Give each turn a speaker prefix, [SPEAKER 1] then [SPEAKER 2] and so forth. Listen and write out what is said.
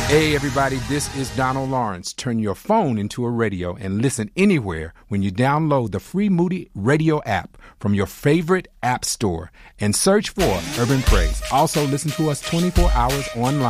[SPEAKER 1] Hey everybody, this is Donald Lawrence. Turn your phone into a radio and listen anywhere when you download the free Moody Radio app from your favorite app store and search for Urban Praise. Also listen to us 24 hours online.